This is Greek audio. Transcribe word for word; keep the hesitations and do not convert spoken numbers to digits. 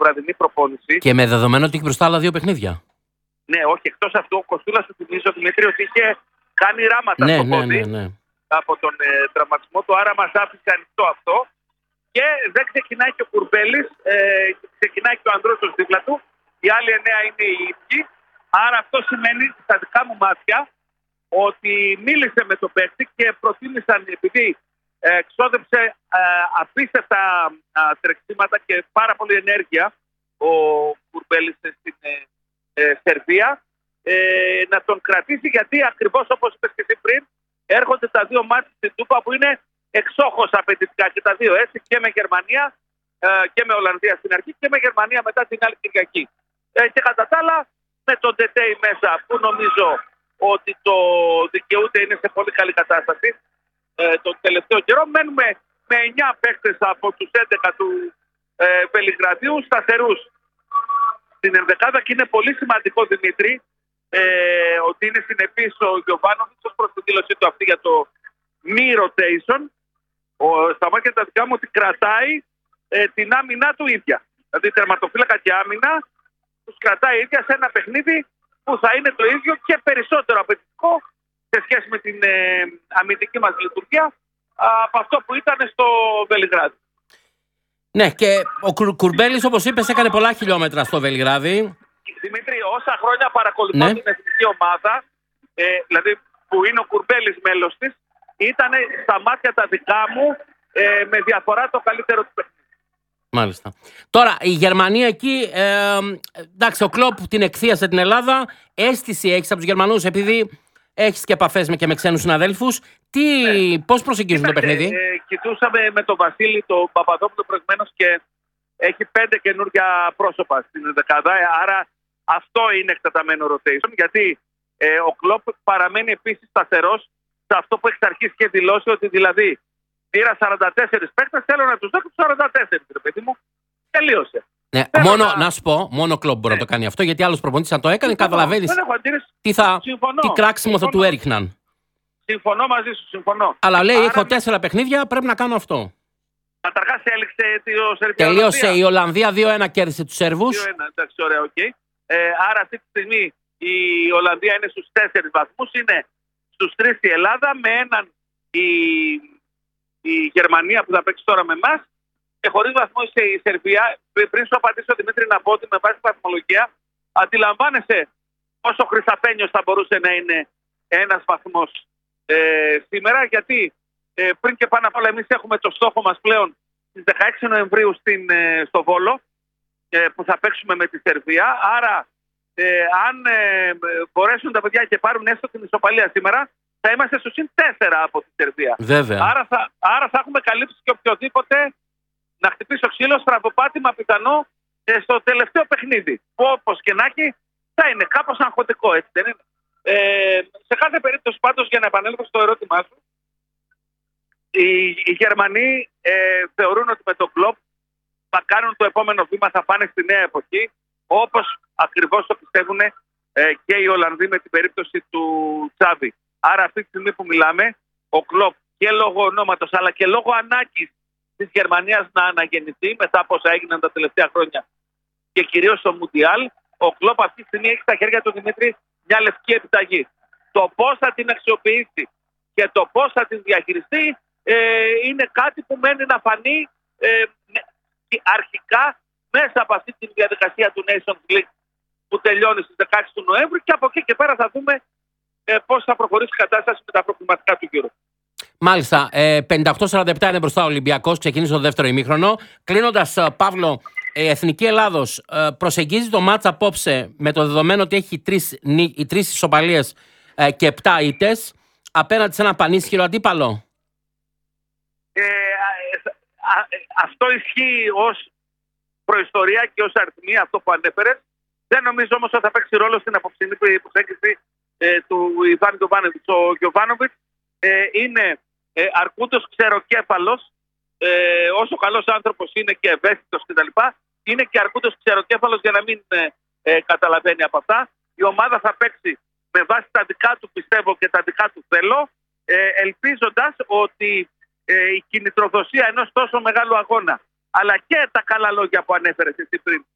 βραδινή προπόνηση. Και με δεδομένο ότι έχει μπροστά άλλα δύο παιχνίδια. Ναι, όχι, εκτός αυτού, ο Κοστούλας σου θυμίζω, Δημήτρη, ότι είχε κάνει ράματα Ναι, στο ναι, πόδι ναι, ναι. από τον ε, τραυματισμό του, άρα μας άφησε ανοιχτό αυτό. Και δεν ξεκινάει και ο Κουρμπέλης, ε, ξεκινάει και ο Ανδρούσος δίπλα του. Οι άλλοι εννέα είναι οι ίδιοι. Άρα αυτό σημαίνει στα δικά μου μάτια ότι μίλησε με τον παίκτη και προτίμησαν, επειδή ε, ξόδεψε ε, απίστευτα ε, τρεξίματα και πάρα πολύ ενέργεια ο Κουρμπέλης στην ε, ε, Σερβία, ε, να τον κρατήσει, γιατί ακριβώς όπως είπες και εσύ πριν, έρχονται τα δύο μάτια στην Τούπα που είναι εξόχως απαιτητικά και τα δύο, έτσι, και με Γερμανία ε, και με Ολλανδία στην αρχή και με Γερμανία μετά την άλλη Κυριακή. Ε, και κατά τα άλλα με τον Ντετέι μέσα, που νομίζω ότι το δικαιούται, είναι σε πολύ καλή κατάσταση ε, τον τελευταίο καιρό. Μένουμε με εννιά παίκτες από τους έντεκα του ε, Βελιγραδίου σταθερούς στην ενδεκάδα, και είναι πολύ σημαντικό, Δημήτρη, ε, ότι είναι συνεπής ο Γιοβάνοβιτς ως προς τη δήλωσή του αυτή για το μη rotation. Ο, στα μάτια τα δικά μου ότι κρατάει ε, την άμυνά του ίδια. Δηλαδή τερματοφύλακα και άμυνα τους κρατάει ίδια σε ένα παιχνίδι που θα είναι το ίδιο και περισσότερο απαιτητικό σε σχέση με την ε, αμυντική μας λειτουργία α, από αυτό που ήταν στο Βελιγράδι. Ναι, και ο Κουρ, Κουρμπέλης, όπως είπες, έκανε πολλά χιλιόμετρα στο Βελιγράδι. Δημήτρη, όσα χρόνια παρακολουθώ ναι. την εθνική ομάδα, ε, δηλαδή που είναι ο Κουρμπέλης μέλος της, ήταν στα μάτια τα δικά μου ε, με διαφορά το καλύτερο του παιχνίδι. Μάλιστα. Τώρα, η Γερμανία εκεί, ε, εντάξει, ο Κλοπ την εκθίασε την Ελλάδα. Αίσθηση έχεις από τους Γερμανούς, επειδή έχεις και επαφές με, και με ξένους συναδέλφους. Τι, ναι. Πώς προσεγγίζουν το παιχνίδι? Ε, κοιτούσαμε με τον Βασίλη, τον Παπαδόπουλο προηγουμένως, και έχει πέντε καινούργια πρόσωπα στην δεκάδα. Άρα αυτό είναι εκτεταμένο rotation, γιατί ε, ο Κλοπ παραμένει επίσης σταθερός σε αυτό που εξ αρχής και δηλώσει, ότι δηλαδή πήρα σαράντα τέσσερις παίκτες, θέλω να τους δω τους σαράντα τέσσερις, ρε παιδί μου. Τελείωσε. Ναι, μόνο, να... να σου πω, μόνο ο Κλοπ μπορεί ναι. να το κάνει αυτό, γιατί άλλος προπονητής αν το έκανε, καταλαβαίνεις τι, θα, τι κράξιμο θα του έριχναν. Συμφωνώ μαζί σου, συμφωνώ. Αλλά λέει, άρα, έχω τέσσερα παιχνίδια, πρέπει να κάνω αυτό. Καταρχάς έληξε η Σερβία. Τελείωσε η Ολλανδία, δύο ένα κέρδισε τους Σέρβους. δύο ένα, εντάξει, ωραία, οκ. Okay. Ε, άρα αυτή τη στιγμή η Ολλανδία είναι στους τέσσερις βαθμούς, είναι στους τρεις η Ελλάδα, με έναν η, η Γερμανία που θα παίξει τώρα με εμάς, και χωρίς βαθμό η Σερβία. Πριν σου απαντήσω, Δημήτρη, να πω ότι με βάση τη βαθμολογία αντιλαμβάνεσαι πόσο χρυσαφένιος θα μπορούσε να είναι ένας βαθμός ε, σήμερα, γιατί ε, πριν και πάνω απ' όλα εμείς έχουμε το στόχο μας πλέον στις δεκαέξι Νοεμβρίου στην, ε, στο Βόλο, ε, που θα παίξουμε με τη Σερβία. Άρα ε, αν ε, μπορέσουν τα παιδιά και πάρουν έστω την ισοπαλία σήμερα, θα είμαστε στους συν τέσσερα από τη Σερβία. Βέβαια. Άρα θα, άρα θα έχουμε καλύψει και οποιοδήποτε να χτυπήσει ο ξύλο, στραβοπάτημα πιθανό ε, στο τελευταίο παιχνίδι. Που όπως και να έχει θα είναι κάπως αγχωτικό, έτσι δεν είναι? Ε, σε κάθε περίπτωση πάντως, για να επανέλθω στο ερώτημά σου, οι, οι Γερμανοί ε, θεωρούν ότι με τον Κλοπ θα κάνουν το επόμενο βήμα, θα πάνε στη νέα εποχή, όπως ακριβώς το πιστεύουν ε, και οι Ολλανδοί με την περίπτωση του Τσάβη. Άρα αυτή τη στιγμή που μιλάμε, ο Κλοπ και λόγω ονόματος αλλά και λόγω ανάγκης της Γερμανίας να αναγεννηθεί μετά από όσα έγιναν τα τελευταία χρόνια και κυρίως στο Μουντιάλ, ο Κλοπ αυτή τη στιγμή έχει στα χέρια του, Δημήτρη, μια λευκή επιταγή. Το πώς θα την αξιοποιήσει και το πώς θα την διαχειριστεί ε, είναι κάτι που μένει να φανεί ε, αρχικά μέσα από αυτή τη διαδικασία του Nations League που τελειώνει στις δεκαέξι του Νοέμβρη, και από εκεί και πέρα θα δούμε ε, πώς θα προχωρήσει η κατάσταση με τα προβληματικά του γύρω. Μάλιστα, ε, πενήντα οκτώ σαράντα επτά είναι μπροστά ο Ολυμπιακός, ξεκίνησε το δεύτερο ημίχρονο. Κλείνοντας, Παύλο, η Εθνική Ελλάδος ε, προσεγγίζει το μάτς απόψε με το δεδομένο ότι έχει τρεις, οι τρεις ισοπαλίες ε, και επτά ήττες απέναντι σε ένα πανίσχυρο αντίπαλο. Ε, α, α, αυτό ισχύει ως προϊστορία και ως αριθμοί, αυτό που ανέφερες. Δεν νομίζω όμως ότι θα παίξει ρόλο στην απόψινή προσέγγιση ε, του Ιβάν Γιοβάνοβιτς. Ο Γιοβάνοβιτς ε, είναι ε, αρκούτος ξεροκέφαλος, ε, όσο καλός άνθρωπος είναι και ευαίσθητος κτλ. Είναι και αρκούτος ξεροκέφαλος για να μην ε, ε, καταλαβαίνει από αυτά. Η ομάδα θα παίξει με βάση τα δικά του πιστεύω και τα δικά του θέλω, ε, ελπίζοντας ότι ε, η κινητροδοσία ενός τόσο μεγάλου αγώνα, αλλά και τα καλά λόγια που ανέφερες εσύ πριν